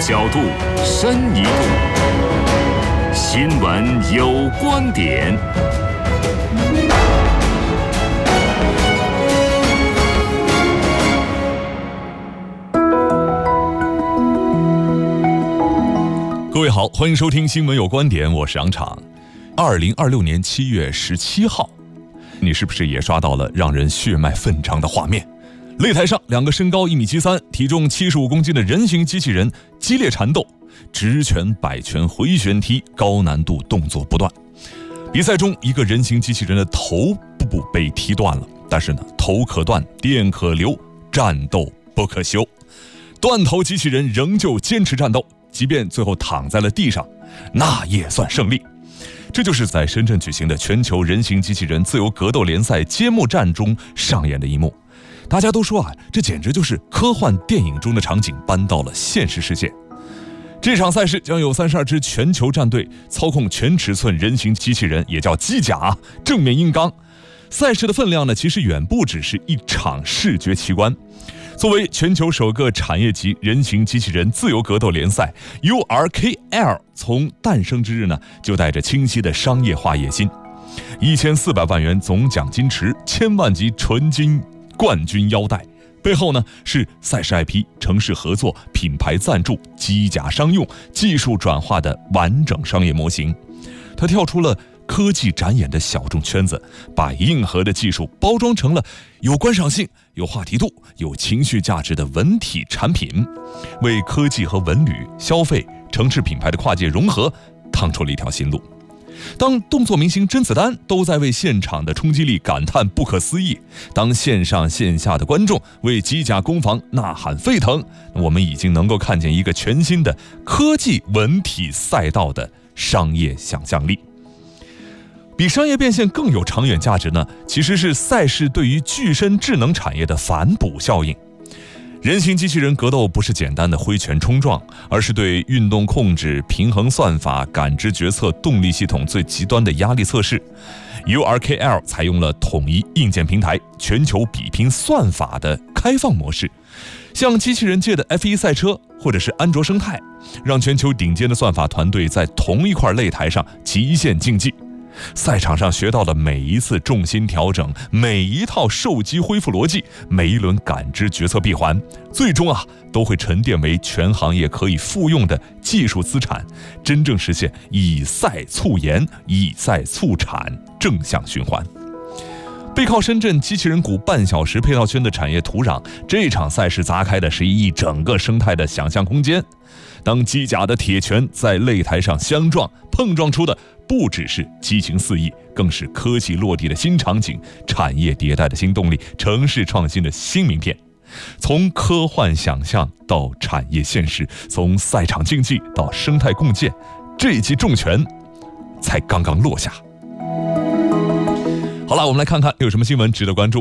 角度，深一度。新闻有观点。 各位好，欢迎收听新闻有观点，我是杨昶。2026年7月17号，你是不是也刷到了让人血脉奋张的画面？擂台上，两个身高1.73米、体重75公斤的人形机器人激烈缠斗，直拳、摆拳、回旋踢，高难度动作不断。比赛中，一个人形机器人的头部被踢断了，但是呢，头可断，电可流，战斗不可休。断头机器人仍旧坚持战斗，即便最后躺在了地上，那也算胜利。这就是在深圳举行的全球人形机器人自由格斗联赛揭幕战中上演的一幕。大家都说这简直就是科幻电影中的场景搬到了现实世界。这场赛事将有32支全球战队操控全尺寸人形机器人，也叫机甲，正面硬刚。赛事的分量呢，其实远不只是一场视觉奇观。作为全球首个产业级人形机器人自由格斗联赛 URKL 从诞生之日呢，就带着清晰的商业化野心。1400万元总奖金池，1000万级纯金冠军腰带，背后呢是赛事 IP、城市合作、品牌赞助、机甲商用、技术转化的完整商业模型。它跳出了科技展演的小众圈子，把硬核的技术包装成了有观赏性、有话题度、有情绪价值的文体产品，为科技和文旅、消费、城市品牌的跨界融合趟出了一条新路。当动作明星甄子丹都在为现场的冲击力感叹不可思议，当线上线下的观众为机甲攻防呐喊沸腾，我们已经能够看见一个全新的科技文体赛道的商业想象力。比商业变现更有长远价值呢，其实是赛事对于具身智能产业的反哺效应。人形机器人格斗不是简单的挥拳冲撞，而是对运动控制、平衡算法、感知决策、动力系统最极端的压力测试。URKL 采用了统一硬件平台、全球比拼算法的开放模式，像机器人界的 F1 赛车或者是安卓生态，让全球顶尖的算法团队在同一块擂台上极限竞技。赛场上学到的每一次重心调整，每一套受击恢复逻辑，每一轮感知决策闭环，最终都会沉淀为全行业可以复用的技术资产，真正实现以赛促研、以赛促产正向循环。背靠深圳机器人谷半小时配套圈的产业土壤，这场赛事砸开的是一整个生态的想象空间。当机甲的铁拳在擂台上相撞，碰撞出的不只是激情四溢，更是科技落地的新场景、产业迭代的新动力、城市创新的新名片。从科幻想象到产业现实，从赛场竞技到生态共建，这一记重拳才刚刚落下。好了，我们来看看有什么新闻值得关注。